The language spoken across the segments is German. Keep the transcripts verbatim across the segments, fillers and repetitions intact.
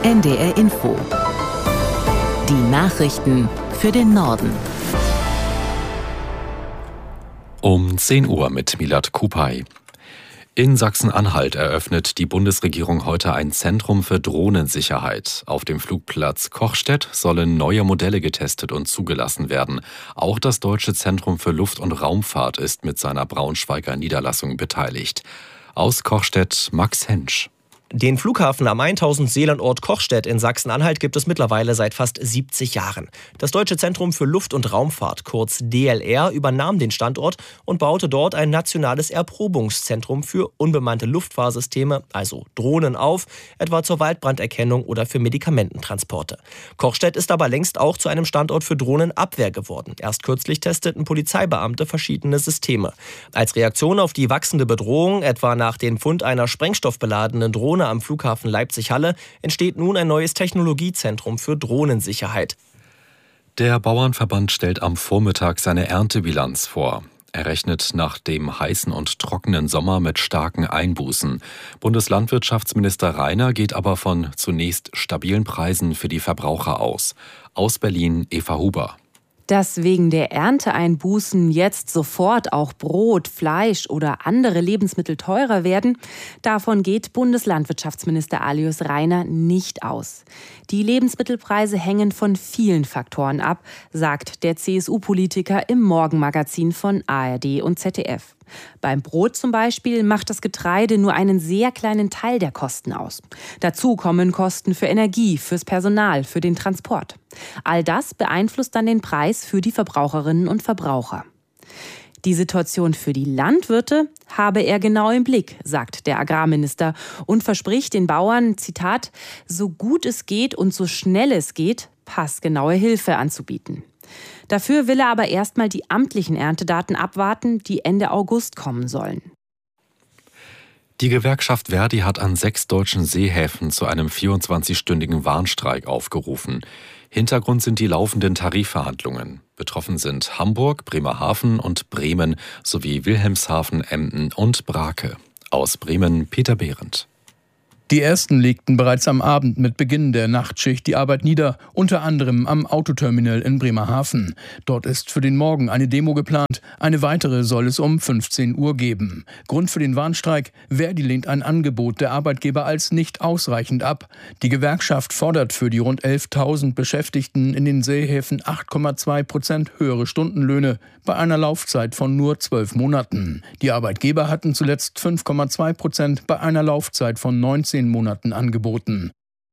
N D R Info. Die Nachrichten für den Norden. Um zehn Uhr mit Milad Kupay. In Sachsen-Anhalt eröffnet die Bundesregierung heute ein Zentrum für Drohnensicherheit. Auf dem Flugplatz Kochstedt sollen neue Modelle getestet und zugelassen werden. Auch das Deutsche Zentrum für Luft- und Raumfahrt ist mit seiner Braunschweiger Niederlassung beteiligt. Aus Kochstedt Max Hensch. Den Flughafen am tausend Seelandort Kochstedt in Sachsen-Anhalt gibt es mittlerweile seit fast siebzig Jahren. Das Deutsche Zentrum für Luft- und Raumfahrt, kurz D L R, übernahm den Standort und baute dort ein nationales Erprobungszentrum für unbemannte Luftfahrsysteme, also Drohnen, auf, etwa zur Waldbranderkennung oder für Medikamententransporte. Kochstedt ist aber längst auch zu einem Standort für Drohnenabwehr geworden. Erst kürzlich testeten Polizeibeamte verschiedene Systeme. Als Reaktion auf die wachsende Bedrohung, etwa nach dem Fund einer sprengstoffbeladenen Drohne am Flughafen Leipzig-Halle, entsteht nun ein neues Technologiezentrum für Drohnensicherheit. Der Bauernverband stellt am Vormittag seine Erntebilanz vor. Er rechnet nach dem heißen und trockenen Sommer mit starken Einbußen. Bundeslandwirtschaftsminister Rainer geht aber von zunächst stabilen Preisen für die Verbraucher aus. Aus Berlin Eva Huber. Dass wegen der Ernteeinbußen jetzt sofort auch Brot, Fleisch oder andere Lebensmittel teurer werden, davon geht Bundeslandwirtschaftsminister Alois Rainer nicht aus. Die Lebensmittelpreise hängen von vielen Faktoren ab, sagt der C S U-Politiker im Morgenmagazin von A R D und Z D F. Beim Brot zum Beispiel macht das Getreide nur einen sehr kleinen Teil der Kosten aus. Dazu kommen Kosten für Energie, fürs Personal, für den Transport. All das beeinflusst dann den Preis für die Verbraucherinnen und Verbraucher. Die Situation für die Landwirte habe er genau im Blick, sagt der Agrarminister und verspricht den Bauern, Zitat, so gut es geht und so schnell es geht, passgenaue Hilfe anzubieten. Dafür will er aber erstmal die amtlichen Erntedaten abwarten, die Ende August kommen sollen. Die Gewerkschaft Verdi hat an sechs deutschen Seehäfen zu einem vierundzwanzigstündigen Warnstreik aufgerufen. Hintergrund sind die laufenden Tarifverhandlungen. Betroffen sind Hamburg, Bremerhaven und Bremen sowie Wilhelmshaven, Emden und Brake. Aus Bremen Peter Behrendt. Die ersten legten bereits am Abend mit Beginn der Nachtschicht die Arbeit nieder, unter anderem am Autoterminal in Bremerhaven. Dort ist für den Morgen eine Demo geplant, eine weitere soll es um fünfzehn Uhr geben. Grund für den Warnstreik: Verdi lehnt ein Angebot der Arbeitgeber als nicht ausreichend ab. Die Gewerkschaft fordert für die rund elftausend Beschäftigten in den Seehäfen acht Komma zwei Prozent höhere Stundenlöhne bei einer Laufzeit von nur zwölf Monaten. Die Arbeitgeber hatten zuletzt fünf Komma zwei Prozent bei einer Laufzeit von neunzehn Monaten angeboten.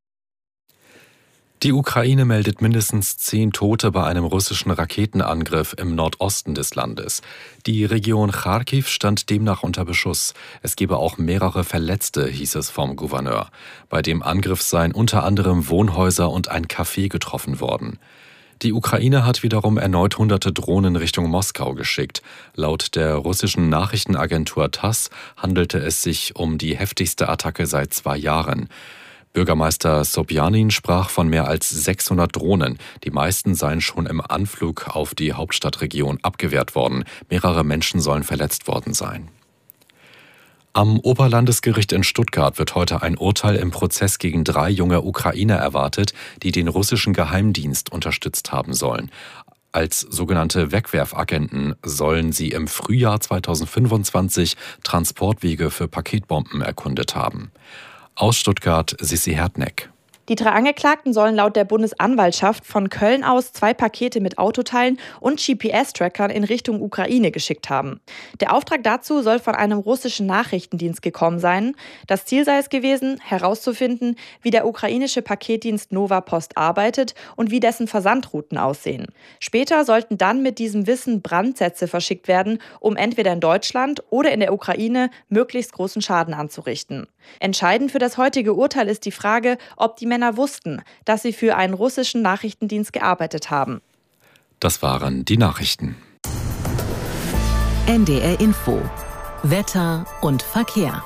Die Ukraine meldet mindestens zehn Tote bei einem russischen Raketenangriff im Nordosten des Landes. Die Region Charkiw stand demnach unter Beschuss. Es gebe auch mehrere Verletzte, hieß es vom Gouverneur. Bei dem Angriff seien unter anderem Wohnhäuser und ein Café getroffen worden. Die Ukraine hat wiederum erneut hunderte Drohnen Richtung Moskau geschickt. Laut der russischen Nachrichtenagentur Tass handelte es sich um die heftigste Attacke seit zwei Jahren. Bürgermeister Sobjanin sprach von mehr als sechshundert Drohnen. Die meisten seien schon im Anflug auf die Hauptstadtregion abgewehrt worden. Mehrere Menschen sollen verletzt worden sein. Am Oberlandesgericht in Stuttgart wird heute ein Urteil im Prozess gegen drei junge Ukrainer erwartet, die den russischen Geheimdienst unterstützt haben sollen. Als sogenannte Wegwerfagenten sollen sie im Frühjahr zweitausendfünfundzwanzig Transportwege für Paketbomben erkundet haben. Aus Stuttgart Sissi Hertneck. Die drei Angeklagten sollen laut der Bundesanwaltschaft von Köln aus zwei Pakete mit Autoteilen und G P S-Trackern in Richtung Ukraine geschickt haben. Der Auftrag dazu soll von einem russischen Nachrichtendienst gekommen sein. Das Ziel sei es gewesen, herauszufinden, wie der ukrainische Paketdienst Nova Post arbeitet und wie dessen Versandrouten aussehen. Später sollten dann mit diesem Wissen Brandsätze verschickt werden, um entweder in Deutschland oder in der Ukraine möglichst großen Schaden anzurichten. Entscheidend für das heutige Urteil ist die Frage, ob die Männer wussten, dass sie für einen russischen Nachrichtendienst gearbeitet haben. Das waren die Nachrichten. N D R Info. Wetter und Verkehr.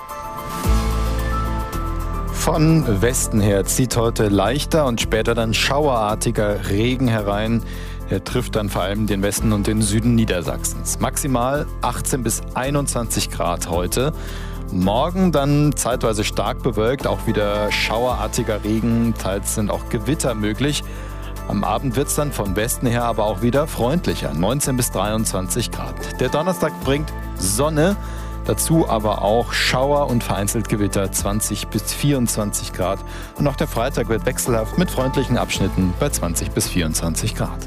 Von Westen her zieht heute leichter und später dann schauerartiger Regen herein. Er trifft dann vor allem den Westen und den Süden Niedersachsens. Maximal achtzehn bis einundzwanzig Grad heute. Morgen dann zeitweise stark bewölkt, auch wieder schauerartiger Regen, teils sind auch Gewitter möglich. Am Abend wird es dann von Westen her aber auch wieder freundlicher, neunzehn bis dreiundzwanzig Grad. Der Donnerstag bringt Sonne, dazu aber auch Schauer und vereinzelt Gewitter, zwanzig bis vierundzwanzig Grad. Und auch der Freitag wird wechselhaft mit freundlichen Abschnitten bei zwanzig bis vierundzwanzig Grad.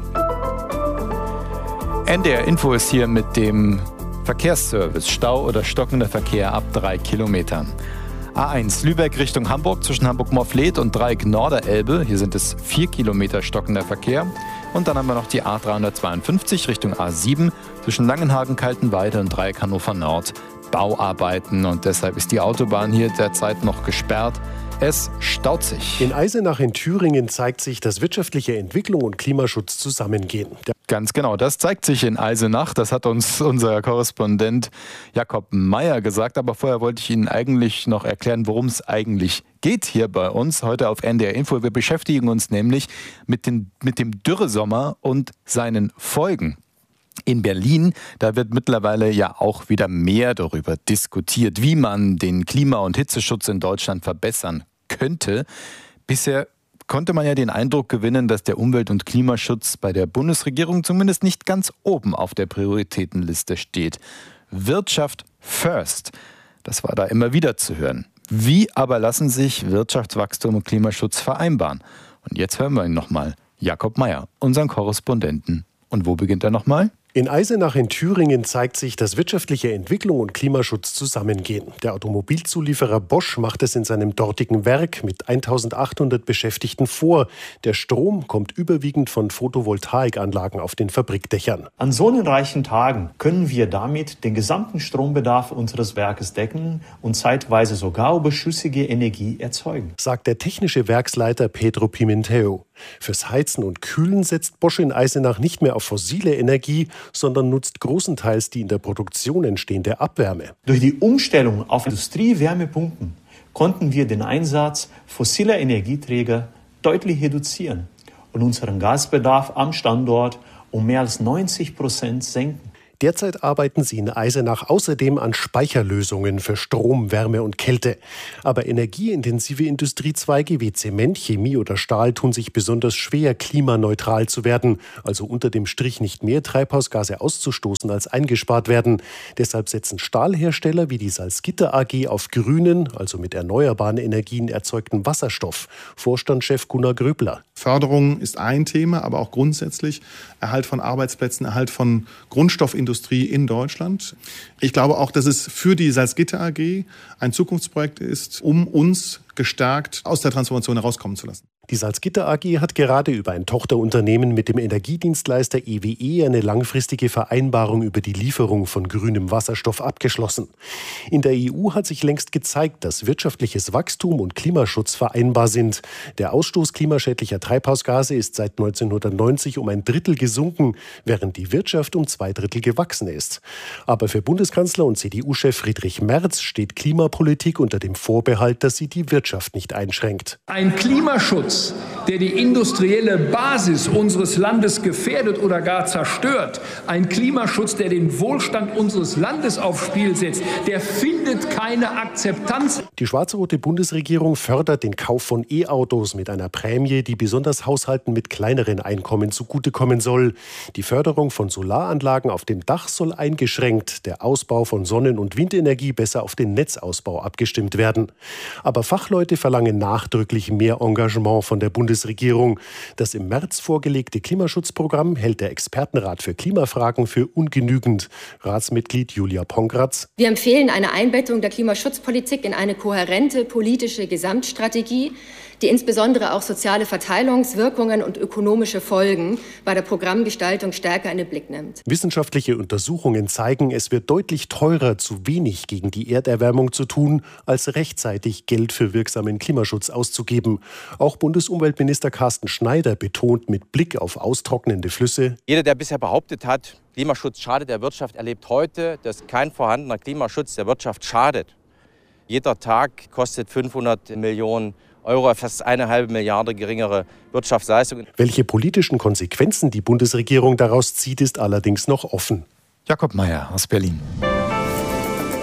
N D R Info ist hier mit dem Verkehrsservice. Stau oder stockender Verkehr ab drei Kilometern. A eins Lübeck Richtung Hamburg zwischen Hamburg-Morfleet und Dreieck Norderelbe. Hier sind es vier Kilometer stockender Verkehr. Und dann haben wir noch die A dreihundertzweiundfünfzig Richtung A sieben zwischen Langenhagen-Kaltenweide und Dreieck Hannover Nord. Bauarbeiten und deshalb ist die Autobahn hier derzeit noch gesperrt. Es staut sich. In Eisenach in Thüringen zeigt sich, dass wirtschaftliche Entwicklung und Klimaschutz zusammengehen. Der Ganz genau, das zeigt sich in Eisenach. Das hat uns unser Korrespondent Jakob Meyer gesagt. Aber vorher wollte ich Ihnen eigentlich noch erklären, worum es eigentlich geht hier bei uns heute auf N D R Info. Wir beschäftigen uns nämlich mit, den, mit dem Dürresommer und seinen Folgen. In Berlin, da wird mittlerweile ja auch wieder mehr darüber diskutiert, wie man den Klima- und Hitzeschutz in Deutschland verbessern könnte. Bisher konnte man ja den Eindruck gewinnen, dass der Umwelt- und Klimaschutz bei der Bundesregierung zumindest nicht ganz oben auf der Prioritätenliste steht. Wirtschaft first, das war da immer wieder zu hören. Wie aber lassen sich Wirtschaftswachstum und Klimaschutz vereinbaren? Und jetzt hören wir ihn nochmal, Jakob Meyer, unseren Korrespondenten. Und wo beginnt er nochmal? In Eisenach in Thüringen zeigt sich, dass wirtschaftliche Entwicklung und Klimaschutz zusammengehen. Der Automobilzulieferer Bosch macht es in seinem dortigen Werk mit eintausendachthundert Beschäftigten vor. Der Strom kommt überwiegend von Photovoltaikanlagen auf den Fabrikdächern. An sonnenreichen Tagen können wir damit den gesamten Strombedarf unseres Werkes decken und zeitweise sogar überschüssige Energie erzeugen, sagt der technische Werksleiter Pedro Pimentel. Fürs Heizen und Kühlen setzt Bosch in Eisenach nicht mehr auf fossile Energie, sondern nutzt großenteils die in der Produktion entstehende Abwärme. Durch die Umstellung auf Industriewärmepumpen konnten wir den Einsatz fossiler Energieträger deutlich reduzieren und unseren Gasbedarf am Standort um mehr als neunzig Prozent senken. Derzeit arbeiten sie in Eisenach außerdem an Speicherlösungen für Strom, Wärme und Kälte. Aber energieintensive Industriezweige wie Zement, Chemie oder Stahl tun sich besonders schwer, klimaneutral zu werden, also unter dem Strich nicht mehr Treibhausgase auszustoßen, als eingespart werden. Deshalb setzen Stahlhersteller wie die Salzgitter A G auf grünen, also mit erneuerbaren Energien erzeugten Wasserstoff. Vorstandschef Gunnar Gröbler. Förderung ist ein Thema, aber auch grundsätzlich Erhalt von Arbeitsplätzen, Erhalt von Grundstoffindustrie in Deutschland. Ich glaube auch, dass es für die Salzgitter A G ein Zukunftsprojekt ist, um uns gestärkt aus der Transformation herauskommen zu lassen. Die Salzgitter A G hat gerade über ein Tochterunternehmen mit dem Energiedienstleister E W E eine langfristige Vereinbarung über die Lieferung von grünem Wasserstoff abgeschlossen. In der E U hat sich längst gezeigt, dass wirtschaftliches Wachstum und Klimaschutz vereinbar sind. Der Ausstoß klimaschädlicher Treibhausgase ist seit neunzehnhundertneunzig um ein Drittel gesunken, während die Wirtschaft um zwei Drittel gewachsen ist. Aber für Bundeskanzler und C D U-Chef Friedrich Merz steht Klimapolitik unter dem Vorbehalt, dass sie die Wirtschaft nicht einschränkt. Ein Klimaschutz, der die industrielle Basis unseres Landes gefährdet oder gar zerstört, ein Klimaschutz, der den Wohlstand unseres Landes aufs Spiel setzt, der findet keine Akzeptanz. Die schwarz-rote Bundesregierung fördert den Kauf von E-Autos mit einer Prämie, die besonders Haushalten mit kleineren Einkommen zugutekommen soll. Die Förderung von Solaranlagen auf dem Dach soll eingeschränkt, der Ausbau von Sonnen- und Windenergie besser auf den Netzausbau abgestimmt werden. Aber Fachleute verlangen nachdrücklich mehr Engagement von der Bundesregierung. Das im März vorgelegte Klimaschutzprogramm hält der Expertenrat für Klimafragen für ungenügend. Ratsmitglied Julia Pongratz. Wir empfehlen eine Einbettung der Klimaschutzpolitik in eine kohärente politische Gesamtstrategie, die insbesondere auch soziale Verteilungswirkungen und ökonomische Folgen bei der Programmgestaltung stärker in den Blick nimmt. Wissenschaftliche Untersuchungen zeigen, es wird deutlich teurer, zu wenig gegen die Erderwärmung zu tun, als rechtzeitig Geld für wirksamen Klimaschutz auszugeben. Auch Bundesumweltminister Carsten Schneider betont mit Blick auf austrocknende Flüsse: Jeder, der bisher behauptet hat, Klimaschutz schadet der Wirtschaft, erlebt heute, dass kein vorhandener Klimaschutz der Wirtschaft schadet. Jeder Tag kostet fünfhundert Millionen Euro, fast eine halbe Milliarde geringere Wirtschaftsleistung. Welche politischen Konsequenzen die Bundesregierung daraus zieht, ist allerdings noch offen. Jakob Meyer aus Berlin.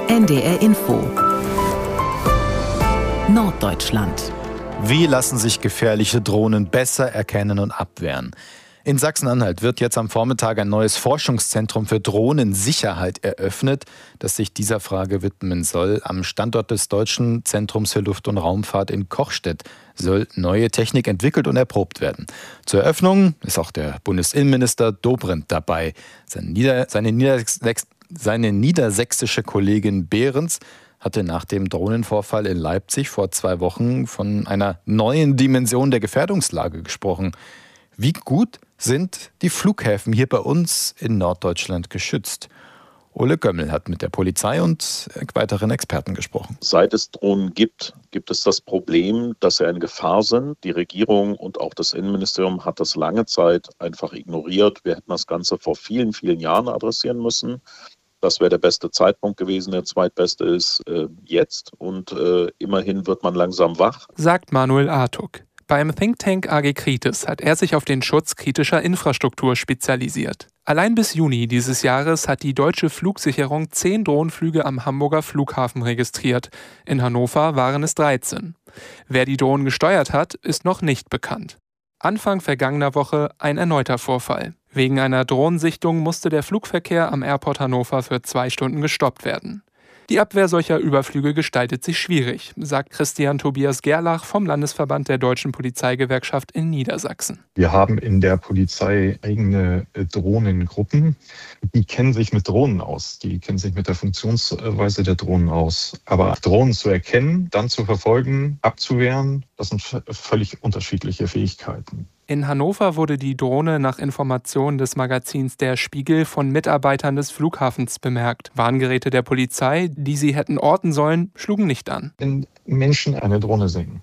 N D R Info Norddeutschland. Wie lassen sich gefährliche Drohnen besser erkennen und abwehren? In Sachsen-Anhalt wird jetzt am Vormittag ein neues Forschungszentrum für Drohnensicherheit eröffnet, das sich dieser Frage widmen soll. Am Standort des Deutschen Zentrums für Luft- und Raumfahrt in Kochstedt soll neue Technik entwickelt und erprobt werden. Zur Eröffnung ist auch der Bundesinnenminister Dobrindt dabei. Seine, Nieder- seine, Niedersächs- seine niedersächsische Kollegin Behrens hatte nach dem Drohnenvorfall in Leipzig vor zwei Wochen von einer neuen Dimension der Gefährdungslage gesprochen. Wie gut sind die Flughäfen hier bei uns in Norddeutschland geschützt? Ole Gömmel hat mit der Polizei und weiteren Experten gesprochen. Seit es Drohnen gibt, gibt es das Problem, dass sie eine Gefahr sind. Die Regierung und auch das Innenministerium hat das lange Zeit einfach ignoriert. Wir hätten das Ganze vor vielen, vielen Jahren adressieren müssen. Das wäre der beste Zeitpunkt gewesen. Der zweitbeste ist äh, jetzt. Und äh, immerhin wird man langsam wach. Sagt Manuel Artuk. Beim Think Tank A G Kritis hat er sich auf den Schutz kritischer Infrastruktur spezialisiert. Allein bis Juni dieses Jahres hat die deutsche Flugsicherung zehn Drohnenflüge am Hamburger Flughafen registriert. In Hannover waren es dreizehn. Wer die Drohnen gesteuert hat, ist noch nicht bekannt. Anfang vergangener Woche ein erneuter Vorfall. Wegen einer Drohnensichtung musste der Flugverkehr am Airport Hannover für zwei Stunden gestoppt werden. Die Abwehr solcher Überflüge gestaltet sich schwierig, sagt Christian Tobias Gerlach vom Landesverband der Deutschen Polizeigewerkschaft in Niedersachsen. Wir haben in der Polizei eigene Drohnengruppen. Die kennen sich mit Drohnen aus. Die kennen sich mit der Funktionsweise der Drohnen aus. Aber Drohnen zu erkennen, dann zu verfolgen, abzuwehren, das sind völlig unterschiedliche Fähigkeiten. In Hannover wurde die Drohne nach Informationen des Magazins Der Spiegel von Mitarbeitern des Flughafens bemerkt. Warngeräte der Polizei, die sie hätten orten sollen, schlugen nicht an. Wenn Menschen eine Drohne sehen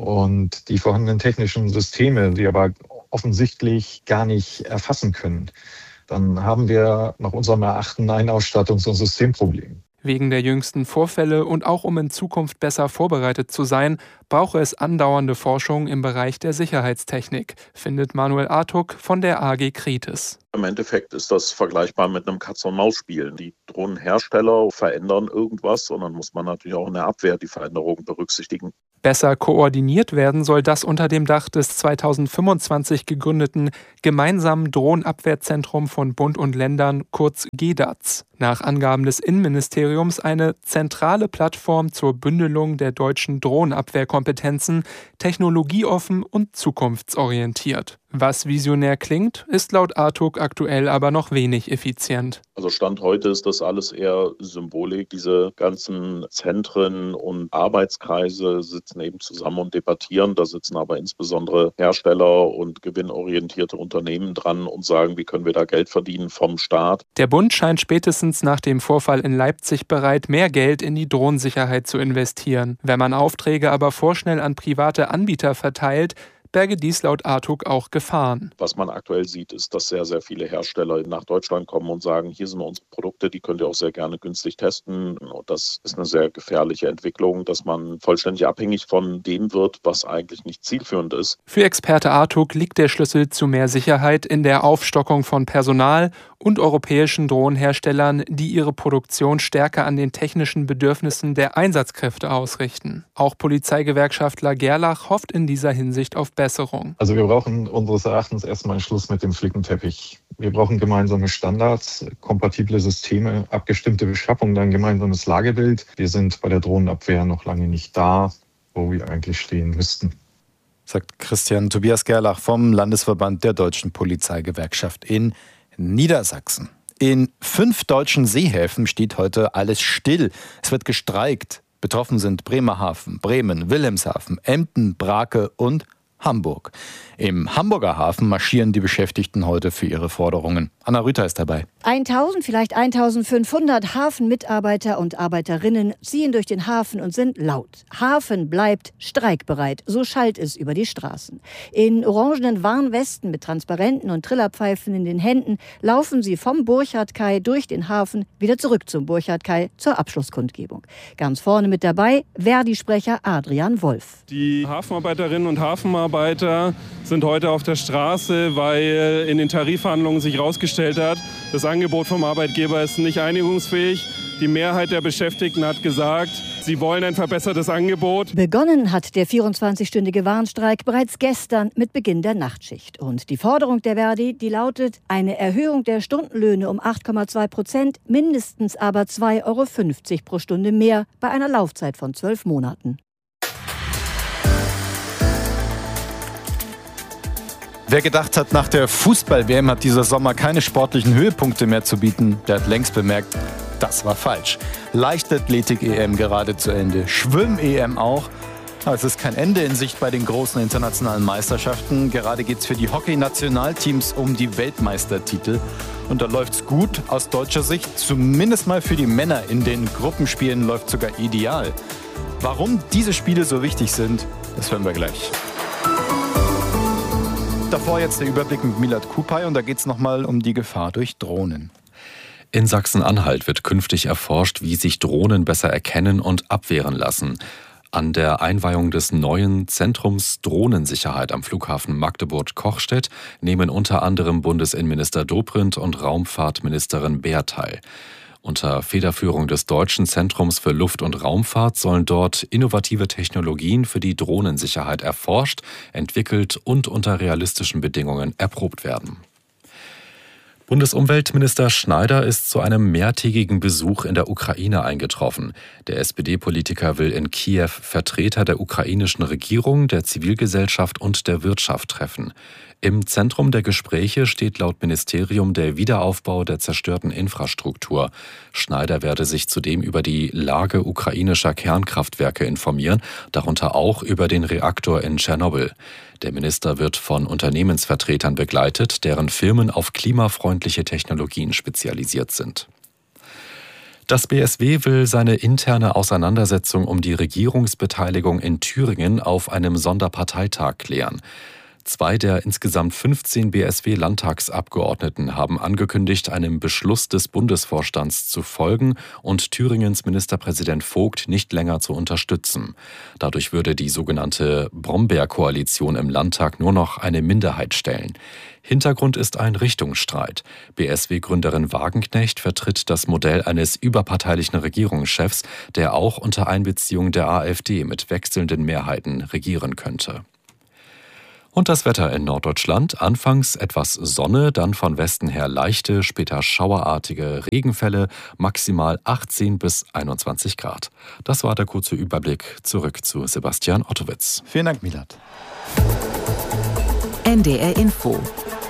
und die vorhandenen technischen Systeme, die aber offensichtlich gar nicht erfassen können, dann haben wir nach unserem Erachten ein Ausstattungs- und Systemproblem. Wegen der jüngsten Vorfälle und auch um in Zukunft besser vorbereitet zu sein, brauche es andauernde Forschung im Bereich der Sicherheitstechnik, findet Manuel Artuk von der A G Kritis. Im Endeffekt ist das vergleichbar mit einem Katz-und-Maus-Spiel. Die Drohnenhersteller verändern irgendwas und dann muss man natürlich auch in der Abwehr die Veränderungen berücksichtigen. Besser koordiniert werden soll das unter dem Dach des zweitausendfünfundzwanzig gegründeten Gemeinsamen Drohnenabwehrzentrum von Bund und Ländern, kurz G D A Z. Nach Angaben des Innenministeriums eine zentrale Plattform zur Bündelung der deutschen Drohnenabwehrkompetenzen, technologieoffen und zukunftsorientiert. Was visionär klingt, ist laut Artuk aktuell aber noch wenig effizient. Also Stand heute ist das alles eher Symbolik. Diese ganzen Zentren und Arbeitskreise sitzen eben zusammen und debattieren. Da sitzen aber insbesondere Hersteller und gewinnorientierte Unternehmen dran und sagen, wie können wir da Geld verdienen vom Staat. Der Bund scheint spätestens nach dem Vorfall in Leipzig bereit, mehr Geld in die Drohnensicherheit zu investieren. Wenn man Aufträge aber vorschnell an private Anbieter verteilt, berge dies laut Artuk auch Gefahren. Was man aktuell sieht, ist, dass sehr, sehr viele Hersteller nach Deutschland kommen und sagen, hier sind unsere Produkte, die könnt ihr auch sehr gerne günstig testen. Und das ist eine sehr gefährliche Entwicklung, dass man vollständig abhängig von dem wird, was eigentlich nicht zielführend ist. Für Experte Artuk liegt der Schlüssel zu mehr Sicherheit in der Aufstockung von Personal und europäischen Drohnenherstellern, die ihre Produktion stärker an den technischen Bedürfnissen der Einsatzkräfte ausrichten. Auch Polizeigewerkschaftler Gerlach hofft in dieser Hinsicht auf Besserung. Also wir brauchen unseres Erachtens erstmal einen Schluss mit dem Flickenteppich. Wir brauchen gemeinsame Standards, kompatible Systeme, abgestimmte Beschaffung, dann gemeinsames Lagebild. Wir sind bei der Drohnenabwehr noch lange nicht da, wo wir eigentlich stehen müssten. Sagt Christian Tobias Gerlach vom Landesverband der Deutschen Polizeigewerkschaft in Niedersachsen. In fünf deutschen Seehäfen steht heute alles still. Es wird gestreikt. Betroffen sind Bremerhaven, Bremen, Wilhelmshaven, Emden, Brake und Hamburg. Im Hamburger Hafen marschieren die Beschäftigten heute für ihre Forderungen. Anna Rüther ist dabei. eintausend, vielleicht eintausendfünfhundert Hafenmitarbeiter und Arbeiterinnen ziehen durch den Hafen und sind laut. Hafen bleibt streikbereit, so schallt es über die Straßen. In orangenen Warnwesten mit Transparenten und Trillerpfeifen in den Händen laufen sie vom Burchardkai durch den Hafen wieder zurück zum Burchardkai zur Abschlusskundgebung. Ganz vorne mit dabei Verdi-Sprecher Adrian Wolf. Die Hafenarbeiterinnen und Hafenarbeiter sind heute auf der Straße, weil in den Tarifverhandlungen sich herausgestellt hat, das Angebot vom Arbeitgeber ist nicht einigungsfähig. Die Mehrheit der Beschäftigten hat gesagt, sie wollen ein verbessertes Angebot. Begonnen hat der vierundzwanzigstündige Warnstreik bereits gestern mit Beginn der Nachtschicht. Und die Forderung der Verdi, die lautet eine Erhöhung der Stundenlöhne um acht Komma zwei Prozent, mindestens aber zwei Euro fünfzig pro Stunde mehr bei einer Laufzeit von zwölf Monaten. Wer gedacht hat, nach der Fußball-W M hat dieser Sommer keine sportlichen Höhepunkte mehr zu bieten, der hat längst bemerkt, das war falsch. Leichtathletik-E M gerade zu Ende, Schwimm-E M auch. Aber es ist kein Ende in Sicht bei den großen internationalen Meisterschaften. Gerade geht es für die Hockey-Nationalteams um die Weltmeistertitel. Und da läuft es gut aus deutscher Sicht, zumindest mal für die Männer. In den Gruppenspielen läuft es sogar ideal. Warum diese Spiele so wichtig sind, das hören wir gleich. Davor jetzt der Überblick mit Milad Kupay und da geht es nochmal um die Gefahr durch Drohnen. In Sachsen-Anhalt wird künftig erforscht, wie sich Drohnen besser erkennen und abwehren lassen. An der Einweihung des neuen Zentrums Drohnensicherheit am Flughafen Magdeburg-Kochstedt nehmen unter anderem Bundesinnenminister Dobrindt und Raumfahrtministerin Baer teil. Unter Federführung des Deutschen Zentrums für Luft- und Raumfahrt sollen dort innovative Technologien für die Drohnensicherheit erforscht, entwickelt und unter realistischen Bedingungen erprobt werden. Bundesumweltminister Schneider ist zu einem mehrtägigen Besuch in der Ukraine eingetroffen. Der S P D-Politiker will in Kiew Vertreter der ukrainischen Regierung, der Zivilgesellschaft und der Wirtschaft treffen. Im Zentrum der Gespräche steht laut Ministerium der Wiederaufbau der zerstörten Infrastruktur. Schneider werde sich zudem über die Lage ukrainischer Kernkraftwerke informieren, darunter auch über den Reaktor in Tschernobyl. Der Minister wird von Unternehmensvertretern begleitet, deren Firmen auf klimafreundliche Technologien spezialisiert sind. Das B S W will seine interne Auseinandersetzung um die Regierungsbeteiligung in Thüringen auf einem Sonderparteitag klären. Zwei der insgesamt fünfzehn B S W-Landtagsabgeordneten haben angekündigt, einem Beschluss des Bundesvorstands zu folgen und Thüringens Ministerpräsident Vogt nicht länger zu unterstützen. Dadurch würde die sogenannte Brombeer-Koalition im Landtag nur noch eine Minderheit stellen. Hintergrund ist ein Richtungsstreit. B S W-Gründerin Wagenknecht vertritt das Modell eines überparteilichen Regierungschefs, der auch unter Einbeziehung der AfD mit wechselnden Mehrheiten regieren könnte. Und das Wetter in Norddeutschland. Anfangs etwas Sonne, dann von Westen her leichte, später schauerartige Regenfälle, maximal achtzehn bis einundzwanzig Grad. Das war der kurze Überblick. Zurück zu Sebastian Ottowitz. Vielen Dank, Milad. N D R Info.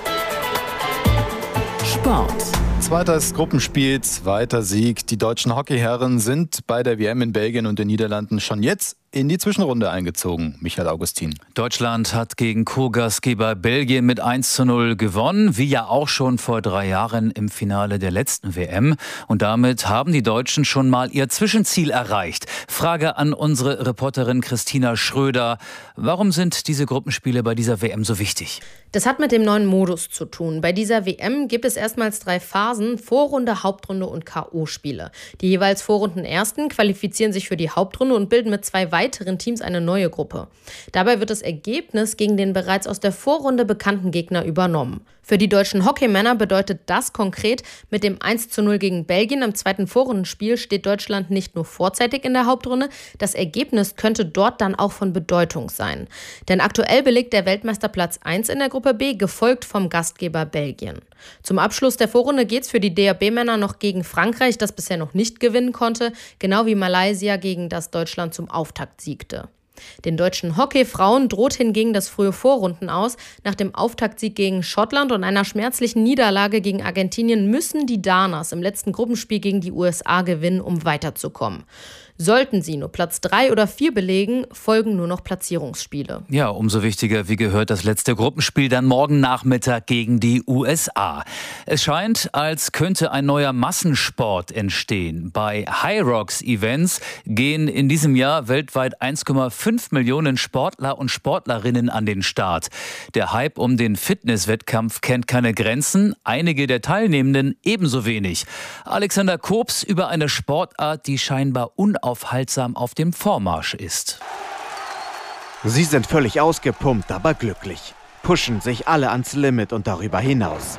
Sport. Zweites Gruppenspiel, zweiter Sieg. Die deutschen Hockeyherren sind bei der W M in Belgien und den Niederlanden schon jetzt in die Zwischenrunde eingezogen. Michael Augustin. Deutschland hat gegen Co-Gastgeber Belgien mit eins zu null gewonnen, wie ja auch schon vor drei Jahren im Finale der letzten W M. Und damit haben die Deutschen schon mal ihr Zwischenziel erreicht. Frage an unsere Reporterin Christina Schröder. Warum sind diese Gruppenspiele bei dieser W M so wichtig? Das hat mit dem neuen Modus zu tun. Bei dieser W M gibt es erstmals drei Phasen: Vorrunde, Hauptrunde und K O-Spiele. Die jeweils Vorrundenersten qualifizieren sich für die Hauptrunde und bilden mit zwei weiteren Teams eine neue Gruppe. Dabei wird das Ergebnis gegen den bereits aus der Vorrunde bekannten Gegner übernommen. Für die deutschen Hockeymänner bedeutet das konkret, mit dem eins zu null gegen Belgien am zweiten Vorrundenspiel steht Deutschland nicht nur vorzeitig in der Hauptrunde, das Ergebnis könnte dort dann auch von Bedeutung sein. Denn aktuell belegt der Weltmeister Platz eins in der Gruppe B, gefolgt vom Gastgeber Belgien. Zum Abschluss der Vorrunde geht es für die D A B-Männer noch gegen Frankreich, das bisher noch nicht gewinnen konnte, genau wie Malaysia, gegen das Deutschland zum Auftakt siegte. Den deutschen Hockeyfrauen droht hingegen das frühe Vorrunden aus. Nach dem Auftaktsieg gegen Schottland und einer schmerzlichen Niederlage gegen Argentinien müssen die Danas im letzten Gruppenspiel gegen die U S A gewinnen, um weiterzukommen. Sollten sie nur Platz drei oder vier belegen, folgen nur noch Platzierungsspiele. Ja, umso wichtiger, wie gehört, das letzte Gruppenspiel dann morgen Nachmittag gegen die U S A. Es scheint, als könnte ein neuer Massensport entstehen. Bei Hyrox-Events gehen in diesem Jahr weltweit eins Komma fünf Millionen Sportler und Sportlerinnen an den Start. Der Hype um den Fitnesswettkampf kennt keine Grenzen, einige der Teilnehmenden ebenso wenig. Alexander Kobs über eine Sportart, die scheinbar unaufhaltsam aufhaltsam auf dem Vormarsch ist. Sie sind völlig ausgepumpt, aber glücklich. Pushen sich alle ans Limit und darüber hinaus.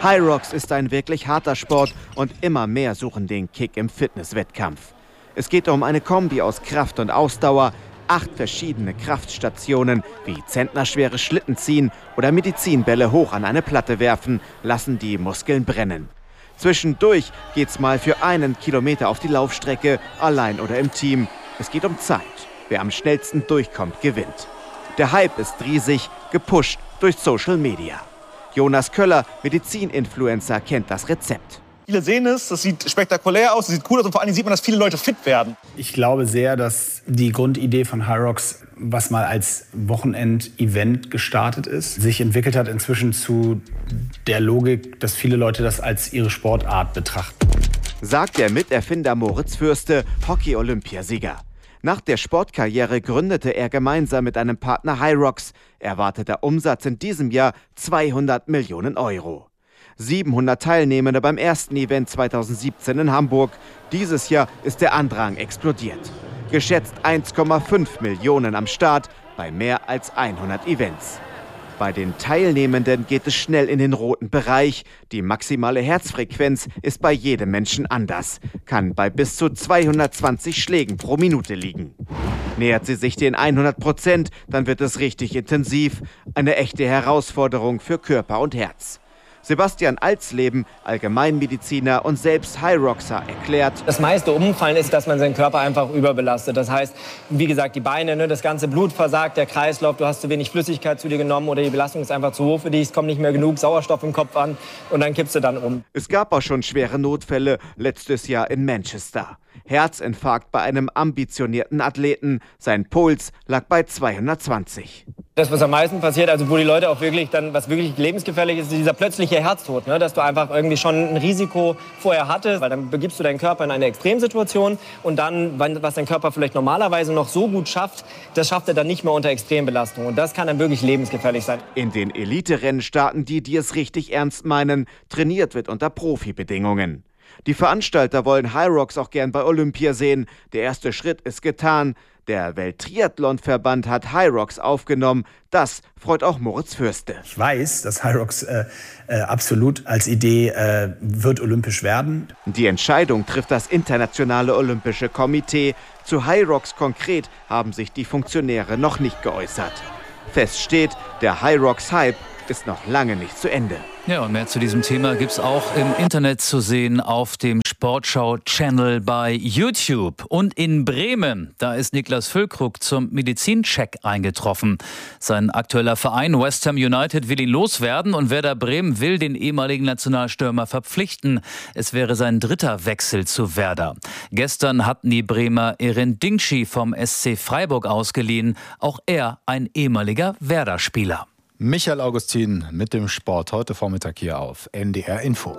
Hyrox ist ein wirklich harter Sport und immer mehr suchen den Kick im Fitnesswettkampf. Es geht um eine Kombi aus Kraft und Ausdauer, acht verschiedene Kraftstationen wie zentnerschwere Schlitten ziehen oder Medizinbälle hoch an eine Platte werfen, lassen die Muskeln brennen. Zwischendurch geht's mal für einen Kilometer auf die Laufstrecke, allein oder im Team. Es geht um Zeit. Wer am schnellsten durchkommt, gewinnt. Der Hype ist riesig, gepusht durch Social Media. Jonas Köller, Medizininfluencer, kennt das Rezept. Viele sehen es, das sieht spektakulär aus, das sieht cool aus und vor allem sieht man, dass viele Leute fit werden. Ich glaube sehr, dass die Grundidee von Hyrox, was mal als Wochenend-Event gestartet ist, sich entwickelt hat inzwischen zu der Logik, dass viele Leute das als ihre Sportart betrachten. Sagt der Miterfinder Moritz Fürste, Hockey-Olympiasieger. Nach der Sportkarriere gründete er gemeinsam mit einem Partner Hyrox. Erwarteter Umsatz in diesem Jahr zweihundert Millionen Euro. siebenhundert Teilnehmende beim ersten Event zweitausendsiebzehn in Hamburg. Dieses Jahr ist der Andrang explodiert. Geschätzt eins Komma fünf Millionen am Start bei mehr als hundert Events. Bei den Teilnehmenden geht es schnell in den roten Bereich. Die maximale Herzfrequenz ist bei jedem Menschen anders, kann bei bis zu zweihundertzwanzig Schlägen pro Minute liegen. Nähert sie sich den hundert Prozent, dann wird es richtig intensiv. Eine echte Herausforderung für Körper und Herz. Sebastian Alsleben, Allgemeinmediziner und selbst Hyroxer, erklärt: Das meiste Umfallen ist, dass man seinen Körper einfach überbelastet. Das heißt, wie gesagt, die Beine, ne, das ganze Blut versagt, der Kreislauf, du hast zu wenig Flüssigkeit zu dir genommen oder die Belastung ist einfach zu hoch für dich, es kommt nicht mehr genug Sauerstoff im Kopf an und dann kippst du dann um. Es gab auch schon schwere Notfälle, letztes Jahr in Manchester. Herzinfarkt bei einem ambitionierten Athleten. Sein Puls lag bei zweihundertzwanzig. Das, was am meisten passiert, also wo die Leute auch wirklich dann, was wirklich lebensgefährlich ist, ist dieser plötzliche Herztod, ne? Dass du einfach irgendwie schon ein Risiko vorher hattest, weil dann begibst du deinen Körper in eine Extremsituation und dann, was dein Körper vielleicht normalerweise noch so gut schafft, das schafft er dann nicht mehr unter Extrembelastung und das kann dann wirklich lebensgefährlich sein. In den Elite-Rennen starten die, die es richtig ernst meinen. Trainiert wird unter Profibedingungen. Die Veranstalter wollen Hyrox auch gern bei Olympia sehen. Der erste Schritt ist getan. Der Welttriathlon-Verband hat Hyrox aufgenommen. Das freut auch Moritz Fürste. Ich weiß, dass Hyrox äh, äh, absolut als Idee äh, wird olympisch werden. Die Entscheidung trifft das Internationale Olympische Komitee. Zu Hyrox konkret haben sich die Funktionäre noch nicht geäußert. Fest steht, der Hyrox-Hype ist noch lange nicht zu Ende. Ja, und mehr zu diesem Thema gibt's auch im Internet zu sehen auf dem Sportschau-Channel bei YouTube. Und in Bremen, da ist Niklas Füllkrug zum Medizincheck eingetroffen. Sein aktueller Verein West Ham United will ihn loswerden und Werder Bremen will den ehemaligen Nationalstürmer verpflichten. Es wäre sein dritter Wechsel zu Werder. Gestern hatten die Bremer Erin Dingschi vom S C Freiburg ausgeliehen. Auch er ein ehemaliger Werder-Spieler. Michael Augustin mit dem Sport heute Vormittag hier auf N D R Info.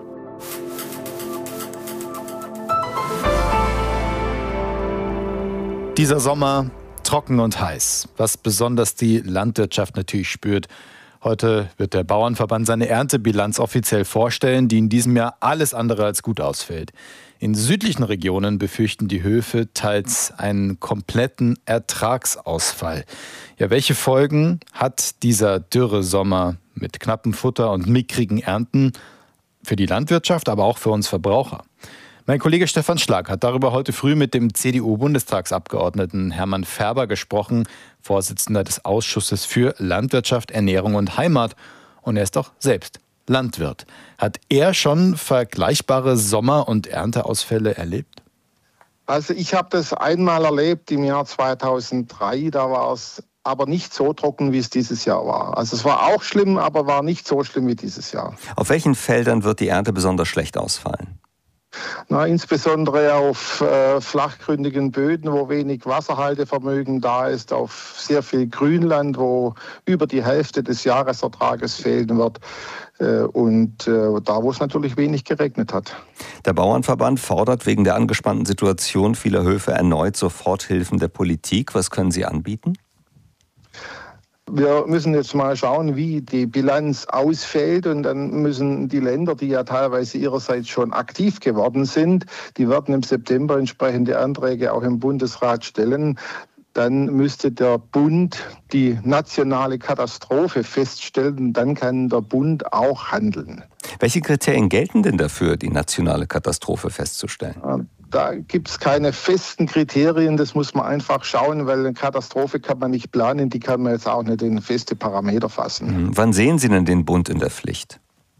Dieser Sommer trocken und heiß, was besonders die Landwirtschaft natürlich spürt. Heute wird der Bauernverband seine Erntebilanz offiziell vorstellen, die in diesem Jahr alles andere als gut ausfällt. In südlichen Regionen befürchten die Höfe teils einen kompletten Ertragsausfall. Ja, welche Folgen hat dieser Dürresommer mit knappem Futter und mickrigen Ernten für die Landwirtschaft, aber auch für uns Verbraucher? Mein Kollege Stefan Schlag hat darüber heute früh mit dem C D U-Bundestagsabgeordneten Hermann Färber gesprochen, Vorsitzender des Ausschusses für Landwirtschaft, Ernährung und Heimat. Und er ist auch selbst Landwirt. Hat er schon vergleichbare Sommer- und Ernteausfälle erlebt? Also ich habe das einmal erlebt im Jahr zweitausenddrei, da war es aber nicht so trocken, wie es dieses Jahr war. Also es war auch schlimm, aber war nicht so schlimm wie dieses Jahr. Auf welchen Feldern wird die Ernte besonders schlecht ausfallen? Na, insbesondere auf äh, flachgründigen Böden, wo wenig Wasserhaltevermögen da ist, auf sehr viel Grünland, wo über die Hälfte des Jahresertrages fehlen wird äh, und äh, da, wo es natürlich wenig geregnet hat. Der Bauernverband fordert wegen der angespannten Situation vieler Höfe erneut Soforthilfen der Politik. Was können Sie anbieten? Wir müssen jetzt mal schauen, wie die Bilanz ausfällt und dann müssen die Länder, die ja teilweise ihrerseits schon aktiv geworden sind, die werden im September entsprechende Anträge auch im Bundesrat stellen. dann müsste der Bund die nationale Katastrophe feststellen. Dann kann der Bund auch handeln. Welche Kriterien gelten denn dafür, die nationale Katastrophe festzustellen? Da gibt es keine festen Kriterien, das muss man einfach schauen, weil eine Katastrophe kann man nicht planen, die kann man jetzt auch nicht in feste Parameter fassen. Mhm. Wann sehen Sie denn den Bund in der Pflicht?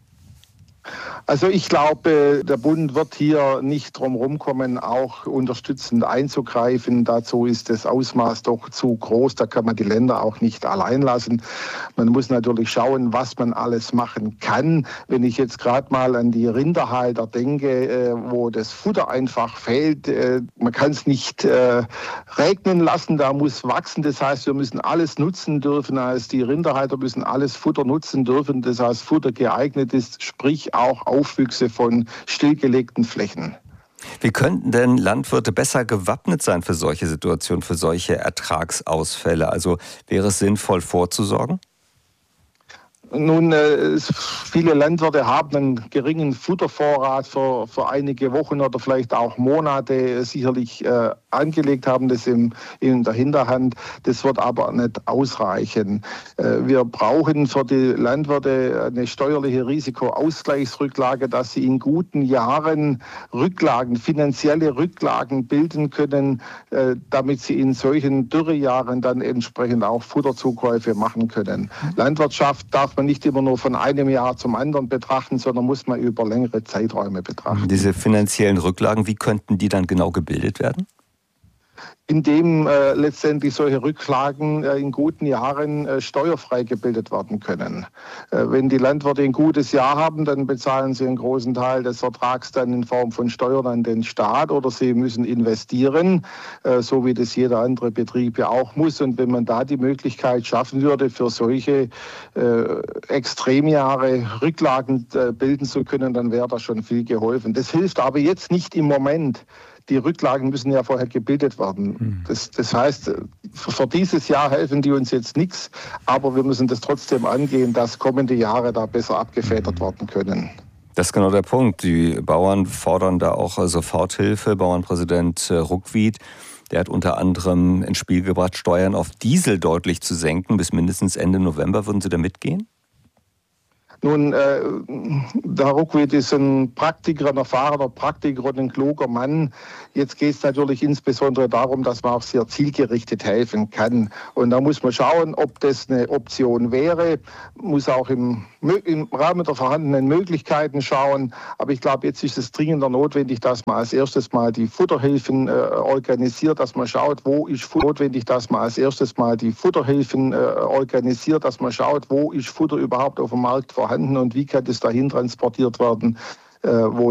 Also ich glaube, der Bund wird hier nicht drum rumkommen, auch unterstützend einzugreifen. Dazu ist das Ausmaß doch zu groß, da kann man die Länder auch nicht allein lassen. Man muss natürlich schauen, was man alles machen kann. Wenn ich jetzt gerade mal an die Rinderhalter denke, wo das Futter einfach fehlt, man kann es nicht regnen lassen, da muss wachsen. Das heißt, wir müssen alles nutzen dürfen. Also die Rinderhalter müssen alles Futter nutzen dürfen, das heißt Futter geeignet ist, sprich auch Aufwüchse von stillgelegten Flächen. Wie könnten denn Landwirte besser gewappnet sein für solche Situationen, für solche Ertragsausfälle? Also wäre es sinnvoll vorzusorgen? Nun, äh, viele Landwirte haben einen geringen Futtervorrat für, für einige Wochen oder vielleicht auch Monate äh, sicherlich äh, angelegt, haben das im, in der Hinterhand. Das wird aber nicht ausreichen. Äh, wir brauchen für die Landwirte eine steuerliche Risikoausgleichsrücklage, dass sie in guten Jahren Rücklagen, finanzielle Rücklagen bilden können, äh, damit sie in solchen Dürrejahren dann entsprechend auch Futterzukäufe machen können. Landwirtschaft darf man nicht immer nur von einem Jahr zum anderen betrachten, sondern muss man über längere Zeiträume betrachten. Diese finanziellen Rücklagen, wie könnten die dann genau gebildet werden? Indem äh, letztendlich solche Rücklagen äh, in guten Jahren äh, steuerfrei gebildet werden können. Äh, wenn die Landwirte ein gutes Jahr haben, dann bezahlen sie einen großen Teil des Ertrags dann in Form von Steuern an den Staat oder sie müssen investieren, äh, so wie das jeder andere Betrieb ja auch muss. Und wenn man da die Möglichkeit schaffen würde, für solche äh, Extremjahre Rücklagen äh, bilden zu können, dann wäre da schon viel geholfen. Das hilft aber jetzt nicht im Moment. Die Rücklagen müssen ja vorher gebildet werden. Das, das heißt, für dieses Jahr helfen die uns jetzt nichts, aber wir müssen das trotzdem angehen, dass kommende Jahre da besser abgefedert werden können. Das ist genau der Punkt. Die Bauern fordern da auch Soforthilfe. Bauernpräsident Ruckwied, der hat unter anderem ins Spiel gebracht, Steuern auf Diesel deutlich zu senken bis mindestens Ende November. Würden Sie da mitgehen? Nun, äh, der Herr Ruckwied ist ein Praktiker, ein erfahrener Praktiker und ein kluger Mann. Jetzt geht es natürlich insbesondere darum, dass man auch sehr zielgerichtet helfen kann. Und da muss man schauen, ob das eine Option wäre. Muss auch im, im Rahmen der vorhandenen Möglichkeiten schauen. Aber ich glaube, jetzt ist es dringender notwendig, dass man als erstes mal die Futterhilfen äh, organisiert, dass man schaut, wo ist Futter notwendig, dass man als erstes mal die Futterhilfen äh, organisiert, dass man schaut, wo ist Futter überhaupt auf dem Markt vorhanden und wie kann das dahin transportiert werden, äh, wo